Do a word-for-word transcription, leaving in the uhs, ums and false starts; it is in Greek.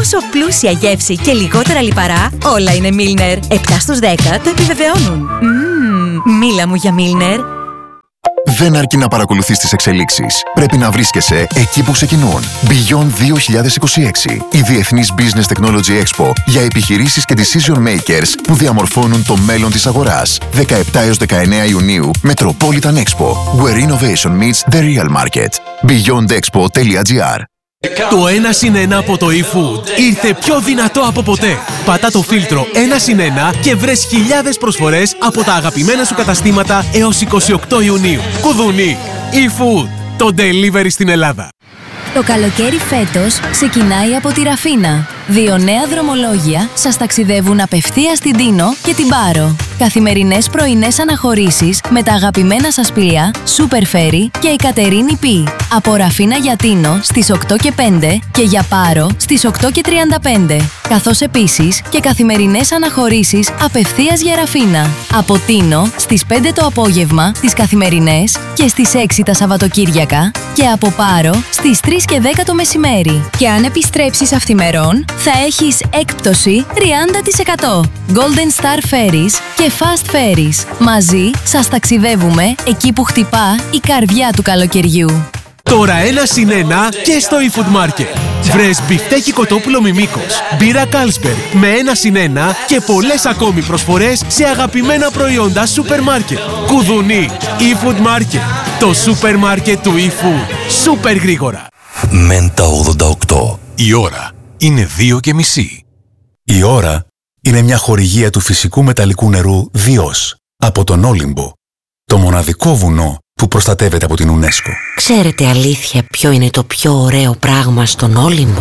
Τόσο πλούσια γεύση και λιγότερα λιπαρά, όλα είναι Milner. επτά στους δέκα το επιβεβαιώνουν. Μμμ, μίλα μου για Milner. Δεν αρκεί να παρακολουθείς τις εξελίξεις. Πρέπει να βρίσκεσαι εκεί που ξεκινούν. Beyond δύο χιλιάδες είκοσι έξι. Η Διεθνής Business Technology Expo για επιχειρήσεις και decision makers που διαμορφώνουν το μέλλον της αγοράς. δεκαεπτά έως δεκαεννέα Ιουνίου, Metropolitan Expo. Where innovation meets the real market. beyond expo τελεία gr. Το ένα συν ένα από το eFood ήρθε πιο δυνατό από ποτέ. Πατά το φίλτρο ένα συν ένα και βρες χιλιάδες προσφορές από τα αγαπημένα σου καταστήματα έως είκοσι οκτώ Ιουνίου. Κουδούνι! eFood, το delivery στην Ελλάδα. Το καλοκαίρι φέτος ξεκινάει από τη Ραφίνα. Δύο νέα δρομολόγια σας ταξιδεύουν απευθείας στην Τίνο και την Πάρο. Καθημερινές πρωινές αναχωρήσεις με τα αγαπημένα σας πλοία Super Ferry και η Κατερίνη Πι. Από Ραφίνα για Τίνο στις οκτώ και πέντε και για Πάρο στις οκτώ και τριάντα πέντε. Καθώς επίσης και καθημερινές αναχωρήσεις απευθείας για Ραφίνα. Από Τίνο στις πέντε το απόγευμα τις καθημερινές και στις έξι τα Σαββατοκύριακα και από Πάρο στις τρεις και δέκα το μεσημέρι. Και αν επιστρέψεις αυθημερών θα έχεις έκπτωση τριάντα τοις εκατό. Golden Star Ferries και Fast Ferries. Μαζί σας ταξιδεύουμε εκεί που χτυπά η καρδιά του καλοκαιριού. Τώρα ένα συν ένα και στο eFood Market. Βρες μπιφτέκι κοτόπουλο Μιμίκος, μπύρα Carlsberg με ένα συν ένα και πολλές ακόμη προσφορές σε αγαπημένα προϊόντα σούπερ μάρκετ. Κουδουνί, eFood Market. Το σούπερ μάρκετ του eFood. Σούπερ γρήγορα. Μέντα ογδόντα οκτώ. Η ώρα είναι δύο και μισή. Η ώρα είναι μια χορηγία του φυσικού μεταλλικού νερού Διός από τον Όλυμπο. Το μοναδικό βουνό που προστατεύεται από την UNESCO. Ξέρετε αλήθεια ποιο είναι το πιο ωραίο πράγμα στον Όλυμπο?